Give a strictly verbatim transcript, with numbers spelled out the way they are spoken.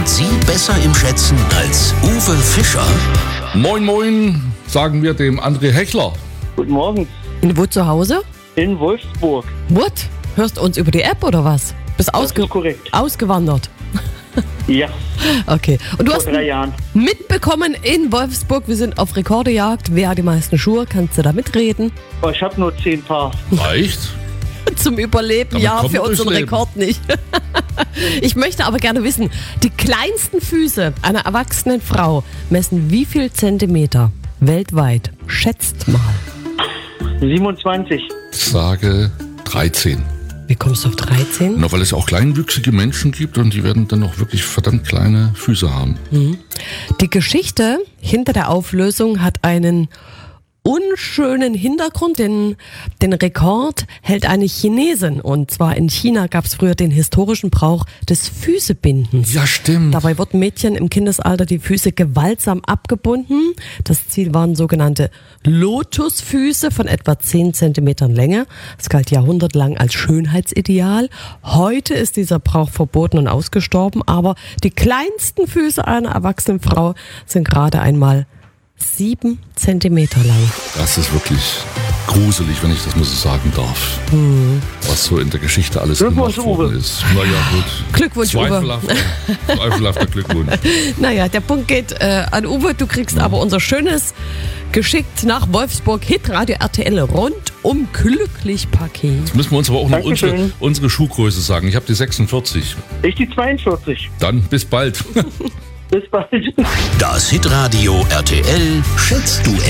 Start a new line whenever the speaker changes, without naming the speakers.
Sind Sie besser im Schätzen als Uwe Fischer?
Moin Moin, sagen wir dem André Hechler.
Guten Morgen.
In wo zu Hause?
In Wolfsburg.
What? Hörst du uns über die App oder was? Bist ausge-
ist korrekt.
ausgewandert?
Ja,
Okay. Und du
vor
hast
drei Jahren.
mitbekommen in Wolfsburg, wir sind auf Rekordejagd. Wer hat die meisten Schuhe? Kannst du da mitreden?
Oh, ich habe nur zehn Paar.
Reicht?
Zum Überleben,
Damit
ja,
kommt
für
man
unseren
durchs Leben.
Rekord nicht. Ich möchte aber gerne wissen, die kleinsten Füße einer erwachsenen Frau messen wie viel Zentimeter weltweit? Schätzt mal.
siebenundzwanzig.
Ich sage dreizehn.
Wie kommst du auf dreizehn?
Na, weil es auch kleinwüchsige Menschen gibt und die werden dann auch wirklich verdammt kleine Füße haben.
Die Geschichte hinter der Auflösung hat einen unschönen Hintergrund, denn den Rekord hält eine Chinesin. Und zwar in China gab es früher den historischen Brauch des Füßebindens.
Ja, stimmt.
Dabei wurden Mädchen im Kindesalter die Füße gewaltsam abgebunden. Das Ziel waren sogenannte Lotusfüße von etwa zehn Zentimetern Länge. Es galt jahrhundertelang als Schönheitsideal. Heute ist dieser Brauch verboten und ausgestorben, aber die kleinsten Füße einer erwachsenen Frau sind gerade einmal sieben Zentimeter lang.
Das ist wirklich gruselig, wenn ich das mal so sagen darf. Was so in der Geschichte alles
Glückwunsch,
gemacht worden
Uwe.
ist. Naja, gut.
Glückwunsch, Uwe.
Zweifelhafter, zweifelhafter Glückwunsch.
Naja, der Punkt geht äh, an Uwe. Du kriegst aber unser schönes, geschickt nach Wolfsburg Hitradio R T L rundum glücklich Paket.
Jetzt müssen wir uns aber auch noch
Dankeschön.
unsere, unsere Schuhgröße sagen. Ich habe die sechsundvierzig.
Ich die zweiundvierzig.
Dann bis bald.
Bis bald.
Das Hitradio R T L Schätzt du